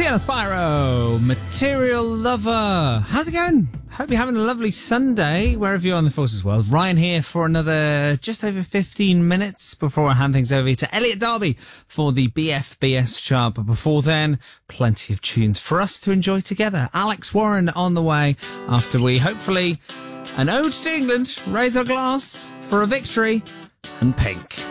Piano Spyro, Material Lover. How's it going? Hope you're having a lovely Sunday, wherever you are in the Forces world. Ryan here for another just over 15 minutes before I hand things over to Elliot Darby for the BFBS chart. But before then, plenty of tunes for us to enjoy together. Alex Warren on the way after we, hopefully, an ode to England, raise our glass for a victory, and Pink.